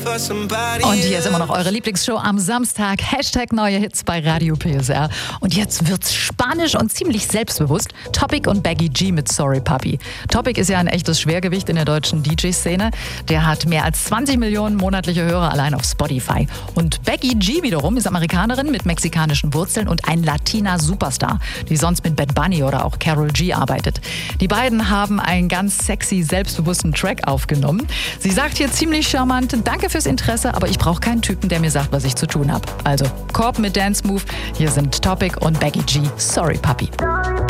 Und hier ist immer noch eure Lieblingsshow am Samstag. Hashtag neue Hits bei Radio PSR. Und jetzt wird's spanisch und ziemlich selbstbewusst. Topic und Becky G mit Sorry Puppy. Topic ist ja ein echtes Schwergewicht in der deutschen DJ-Szene. Der hat mehr als 20 Millionen monatliche Hörer allein auf Spotify. Und Becky G wiederum ist Amerikanerin mit mexikanischen Wurzeln und ein Latina-Superstar, die sonst mit Bad Bunny oder auch Karol G arbeitet. Die beiden haben einen ganz sexy, selbstbewussten Track aufgenommen. Sie sagt hier ziemlich charmant: Danke fürs Interesse, aber ich brauche keinen Typen, der mir sagt, was ich zu tun habe. Also Korb mit Dance Move. Hier sind Topic und Becky G. Sorry Puppy.